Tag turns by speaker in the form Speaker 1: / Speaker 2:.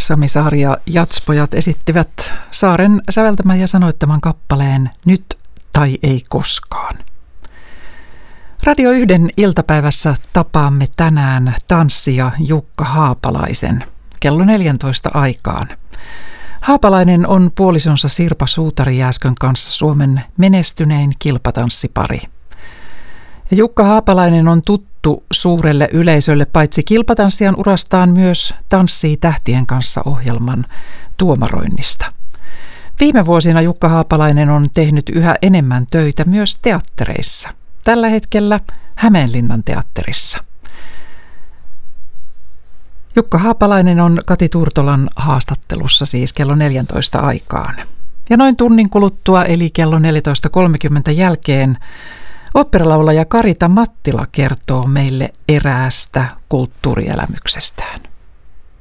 Speaker 1: Sami Saari ja Jatspojat esittivät Saaren säveltämän ja sanoittaman kappaleen Nyt tai ei koskaan. Radio 1 iltapäivässä tapaamme tänään tanssija Jukka Haapalaisen kello 14 aikaan. Haapalainen on puolisonsa Sirpa Suutari-Jääskön kanssa Suomen menestynein kilpatanssipari. Ja Jukka Haapalainen on tuttu suurelle yleisölle paitsi kilpatanssijan urastaan myös Tanssii tähtien kanssa -ohjelman tuomaroinnista. Viime vuosina Jukka Haapalainen on tehnyt yhä enemmän töitä myös teattereissa. Tällä hetkellä Hämeenlinnan teatterissa. Jukka Haapalainen on Kati Turtolan haastattelussa siis kello 14 aikaan. Ja noin tunnin kuluttua eli kello 14.30 jälkeen oopperalaulaja Karita Mattila kertoo meille eräästä kulttuurielämyksestään.